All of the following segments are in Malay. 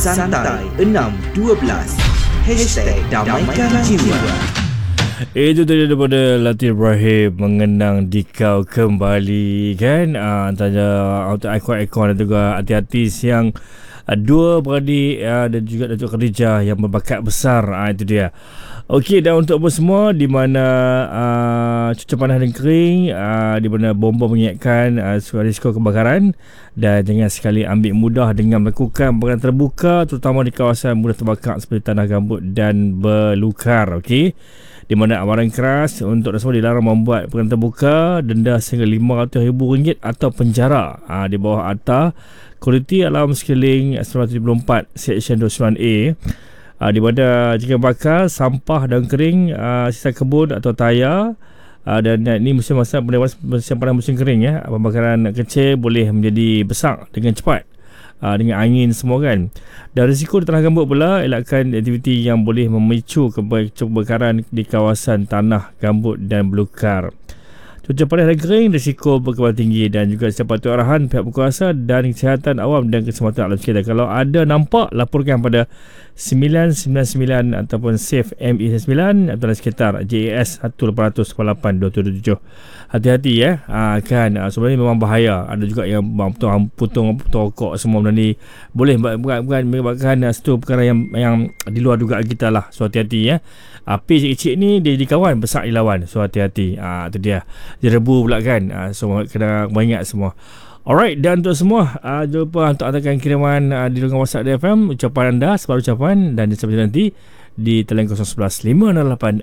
Santai 612 #Damaikan Jiwa. Itu tadi daripada Latif Ibrahim, Mengenang Dikau Kembali, kan. Antara untuk ikon-ikon dan juga artis yang dua beradik dan juga Datuk Khadijah yang berbakat besar. Itu dia. Okey, dan untuk apa semua di mana cuaca panas dan kering, di mana bomba mengingatkan risiko kebakaran, dan jangan sekali ambil mudah dengan melakukan perkara terbuka, terutama di kawasan mudah terbakar seperti tanah gambut dan belukar. Okey, di mana amaran keras untuk semua dilarang membuat perkara terbuka, denda sehingga RM500,000 atau penjara di bawah Akta Kualiti Alam Sekeliling 1974 Seksyen 29A, di mana jika bakar sampah dan kering, sisa kebun atau tayar, dan ini musim musim kering, pembakaran kecil boleh menjadi besar dengan cepat dengan angin semua, kan. Dan risiko di tanah gambut pula, elakkan aktiviti yang boleh memicu kebakaran di kawasan tanah gambut dan belukar. Cuaca panas dan kering, risiko berkembang tinggi, dan juga setiap patut arahan pihak berkuasa dan kesihatan awam dan keselamatan alam sekitar. Kalau ada nampak, laporkan pada 999 ataupun SAFE ME9 atau sekitar JAS 1800-827. Hati-hati kan, sebenarnya memang bahaya. Ada juga yang putung rokok semua benda ni, boleh bukan menyebabkan satu perkara yang di luar dugaan kita lah. So hati-hati api kecil ni dia dikawan, besar dilawan. So hati-hati. Itu dia. Dia rebu pula, kan. So kena ingat semua. Alright, dan untuk semua, jangan lupa untuk hantarkan kiriman di ruangan WhatsApp DFM, ucapan anda, sebarang ucapan, dan sampai nanti di talian 011 508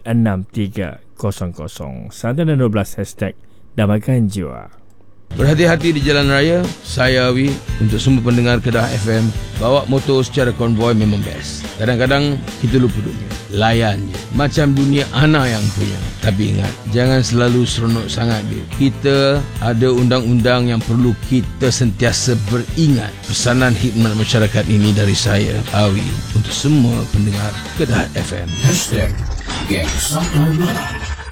6300. Santai dan 12 #Damaikan Jiwa. Berhati-hati di jalan raya. Saya Awi. Untuk semua pendengar Kedah FM, bawa motor secara konvoi memang best. Kadang-kadang kita lupa dunia, layan je. Macam dunia anak yang punya. Tapi ingat, jangan selalu seronok sangat dia. Kita ada undang-undang yang perlu kita sentiasa beringat. Pesanan khidmat masyarakat ini dari saya, Awi, untuk semua pendengar Kedah FM. #GangSonGang.